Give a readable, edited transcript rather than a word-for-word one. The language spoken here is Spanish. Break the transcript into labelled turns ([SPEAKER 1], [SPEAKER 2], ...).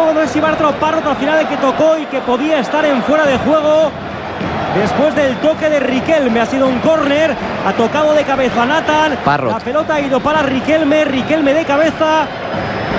[SPEAKER 1] tocado, no sé si Bartra o Parrot al final el que tocó y que podía estar en fuera de juego. Después del toque de Riquelme, ha sido un córner, ha tocado de cabeza Nathan.
[SPEAKER 2] Parrot.
[SPEAKER 1] La pelota ha ido para Riquelme de cabeza.